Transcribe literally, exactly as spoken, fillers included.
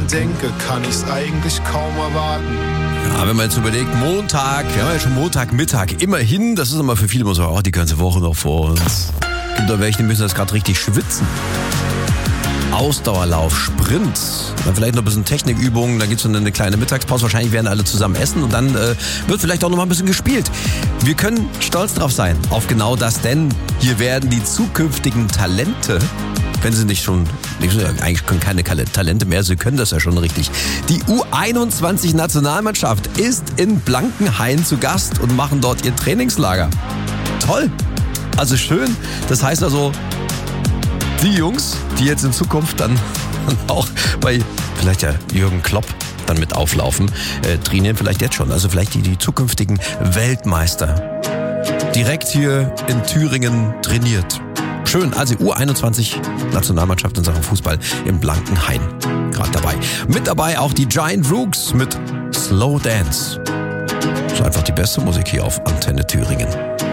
dran denke, kann ich's eigentlich kaum erwarten. Ja, wenn man jetzt überlegt, Montag, wir haben ja schon Montagmittag, immerhin, das ist immer für viele immer so, oh, die ganze Woche noch vor uns. Gibt doch welche, die müssen das gerade richtig schwitzen. Ausdauerlauf, Sprint, dann vielleicht noch ein bisschen Technikübungen, dann gibt's so eine kleine Mittagspause, wahrscheinlich werden alle zusammen essen und dann äh, wird vielleicht auch noch mal ein bisschen gespielt. Wir können stolz drauf sein, auf genau das, denn hier werden die zukünftigen Talente, wenn sie nicht schon, nicht, eigentlich können keine Talente mehr, sie können das ja schon richtig. Die U einundzwanzig Nationalmannschaft ist in Blankenhain zu Gast und machen dort ihr Trainingslager. Toll, also schön, das heißt also, die Jungs, die jetzt in Zukunft dann auch bei vielleicht ja Jürgen Klopp dann mit auflaufen, äh, trainieren vielleicht jetzt schon. Also vielleicht die, die zukünftigen Weltmeister. Direkt hier in Thüringen trainiert. Schön, also U einundzwanzig Nationalmannschaft in Sachen Fußball im Blankenhain. Gerade dabei. Mit dabei auch die Giant Rooks mit Slow Dance. Das ist einfach die beste Musik hier auf Antenne Thüringen.